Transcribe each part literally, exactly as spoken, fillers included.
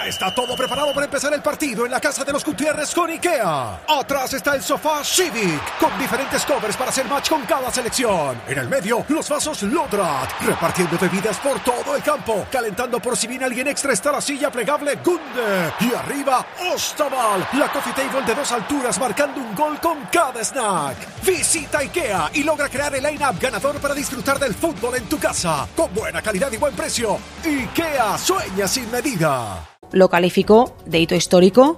Ya está todo preparado para empezar el partido en la casa de los Gutiérrez con IKEA. Atrás está el sofá Civic, con diferentes covers para hacer match con cada selección. En el medio, los vasos Lodrat, repartiendo bebidas por todo el campo. Calentando por si viene alguien extra está la silla plegable Gunde. Y arriba, Ostaval, la coffee table de dos alturas marcando un gol con cada snack. Visita IKEA y logra crear el line-up ganador para disfrutar del fútbol en tu casa. Con buena calidad y buen precio. IKEA sueña sin medida. Lo calificó de hito histórico.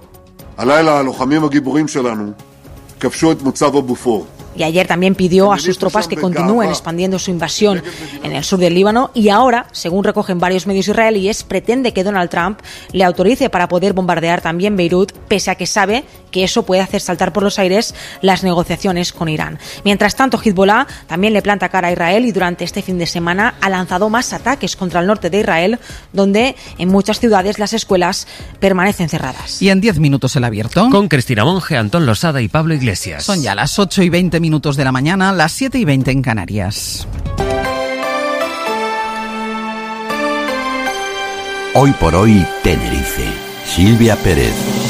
Y ayer también pidió a sus tropas que continúen expandiendo su invasión en el sur del Líbano y ahora, según recogen varios medios israelíes, pretende que Donald Trump le autorice para poder bombardear también Beirut, pese a que sabe que eso puede hacer saltar por los aires las negociaciones con Irán. Mientras tanto, Hezbollah también le planta cara a Israel y durante este fin de semana ha lanzado más ataques contra el norte de Israel, donde en muchas ciudades las escuelas permanecen cerradas. Y en diez minutos el abierto. Con Cristina Monge, Antón Losada y Pablo Iglesias. Son ya las ocho y veinte minutos de la mañana, las siete y veinte en Canarias. Hoy por hoy, Tenerife. Silvia Pérez.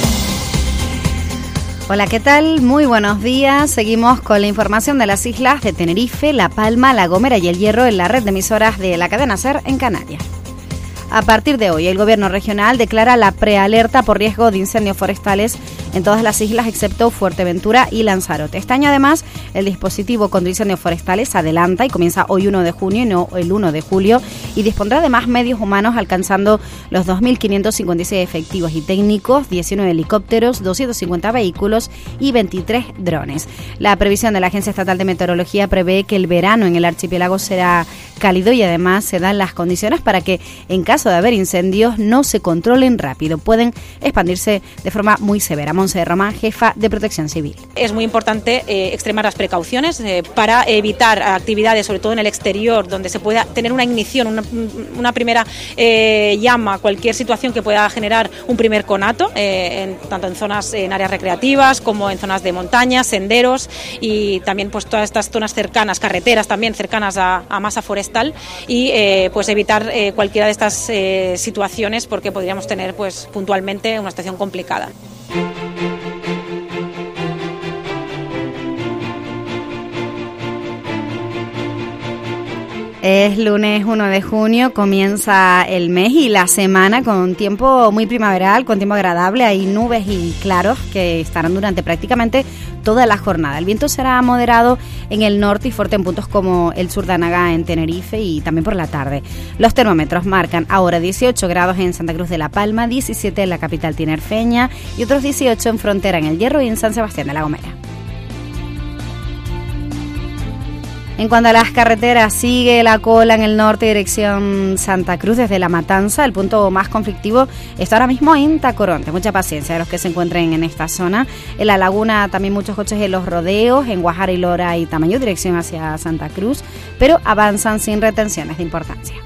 Hola, ¿qué tal? Muy buenos días. Seguimos con la información de las islas de Tenerife, La Palma, La Gomera y El Hierro en la red de emisoras de la cadena SER en Canarias. A partir de hoy, el Gobierno regional declara la prealerta por riesgo de incendios forestales en todas las islas excepto Fuerteventura y Lanzarote. Este año, además, el dispositivo contra incendios forestales adelanta y comienza hoy uno de junio y no el uno de julio y dispondrá de más medios humanos, alcanzando los dos mil quinientos cincuenta y seis efectivos y técnicos, diecinueve helicópteros, doscientos cincuenta vehículos y veintitrés drones. La previsión de la Agencia Estatal de Meteorología prevé que el verano en el archipiélago será cálido y además se dan las condiciones para que, en caso de haber incendios, no se controlen rápido. Pueden expandirse de forma muy severa. Monse Román, jefa de Protección Civil. Es muy importante eh, extremar las precauciones eh, para evitar actividades, sobre todo en el exterior, donde se pueda tener una ignición, una, una primera eh, llama, cualquier situación que pueda generar un primer conato, eh, en, tanto en zonas, en áreas recreativas como en zonas de montaña, senderos y también pues todas estas zonas cercanas, carreteras también cercanas a, a masa forestal y eh, pues evitar eh, cualquiera de estas eh, situaciones porque podríamos tener pues puntualmente una situación complicada. Es lunes uno de junio, comienza el mes y la semana con tiempo muy primaveral, con tiempo agradable. Hay nubes y claros que estarán durante prácticamente toda la jornada. El viento será moderado en el norte y fuerte en puntos como el sur de Anaga en Tenerife y también por la tarde. Los termómetros marcan ahora dieciocho grados en Santa Cruz de La Palma, diecisiete en la capital tinerfeña y otros dieciocho en Frontera, en El Hierro y en San Sebastián de La Gomera. En cuanto a las carreteras, sigue la cola en el norte, dirección Santa Cruz desde La Matanza. El punto más conflictivo está ahora mismo en Tacoronte. Mucha paciencia a los que se encuentren en esta zona. En La Laguna también muchos coches en los rodeos, en Guajara y Lora y Tamayo, dirección hacia Santa Cruz, pero avanzan sin retenciones de importancia.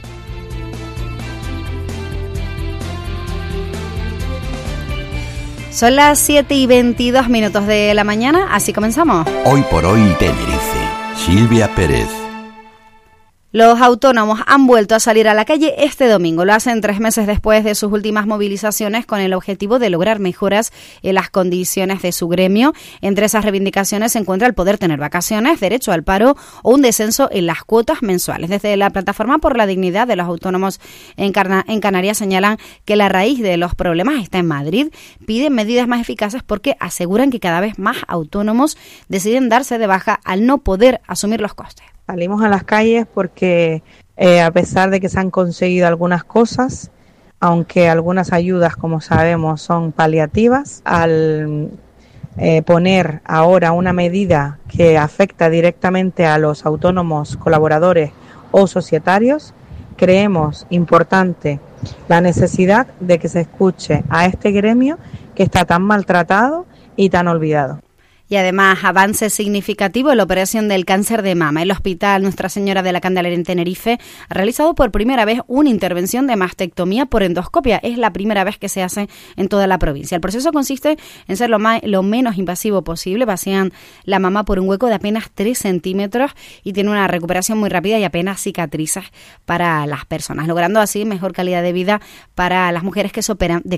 Son las siete y veintidós minutos de la mañana, así comenzamos. Hoy por hoy, Tenerife. Silvia Pérez. Los autónomos han vuelto a salir a la calle este domingo. Lo hacen tres meses después de sus últimas movilizaciones con el objetivo de lograr mejoras en las condiciones de su gremio. Entre esas reivindicaciones se encuentra el poder tener vacaciones, derecho al paro o un descenso en las cuotas mensuales. Desde la Plataforma por la Dignidad de los Autónomos en, Carna- en Canarias señalan que la raíz de los problemas está en Madrid. Piden medidas más eficaces porque aseguran que cada vez más autónomos deciden darse de baja al no poder asumir los costes. Salimos a las calles porque eh, a pesar de que se han conseguido algunas cosas, aunque algunas ayudas, como sabemos, son paliativas, al eh, poner ahora una medida que afecta directamente a los autónomos colaboradores o societarios, creemos importante la necesidad de que se escuche a este gremio que está tan maltratado y tan olvidado. Y además, avance significativo en la operación del cáncer de mama. El Hospital Nuestra Señora de la Candelaria en Tenerife ha realizado por primera vez una intervención de mastectomía por endoscopia. Es la primera vez que se hace en toda la provincia. El proceso consiste en ser lo, más, lo menos invasivo posible. Vacían la mama por un hueco de apenas tres centímetros y tiene una recuperación muy rápida y apenas cicatrices para las personas, logrando así mejor calidad de vida para las mujeres que se operan de